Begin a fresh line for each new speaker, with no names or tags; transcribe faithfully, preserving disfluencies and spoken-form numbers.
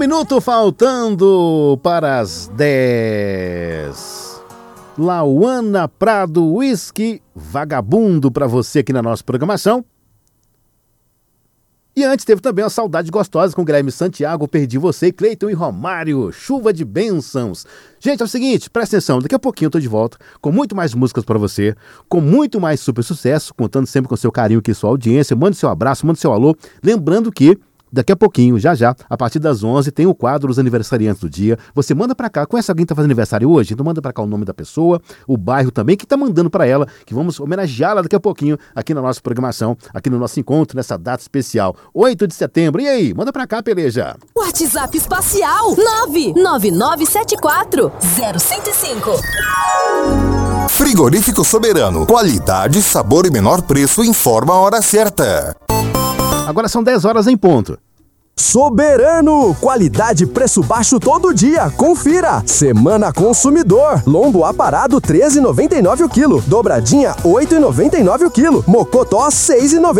minuto faltando para as dez. Lauana Prado Whisky Vagabundo para você aqui na nossa programação. E antes teve também a Saudade Gostosa com Guilherme Santiago, Perdi Você, Cleiton e Romário, Chuva de Bênçãos. Gente, é o seguinte, presta atenção, daqui a pouquinho eu tô de volta com muito mais músicas para você, com muito mais super sucesso, contando sempre com seu carinho aqui, sua audiência. Mande seu abraço, mande seu alô. Lembrando que daqui a pouquinho, já já, a partir das onze, tem o quadro Os Aniversariantes do Dia. Você manda pra cá, conhece alguém que tá fazendo aniversário hoje? Então manda pra cá o nome da pessoa, o bairro também, que tá mandando pra ela, que vamos homenageá-la daqui a pouquinho aqui na nossa programação, aqui no nosso encontro, nessa data especial, oito de setembro. E aí, manda pra cá, peleja.
WhatsApp Espacial nove nove nove sete quatro zero cinco cinco.
Frigorífico Soberano, qualidade, sabor e menor preço, informa a hora certa.
Agora são dez horas em ponto.
Soberano, qualidade e preço baixo todo dia. Confira. Semana Consumidor. Lombo aparado treze reais e noventa e nove centavos o quilo. Dobradinha oito reais e noventa e nove centavos o quilo. Mocotó seis reais e noventa e nove centavos.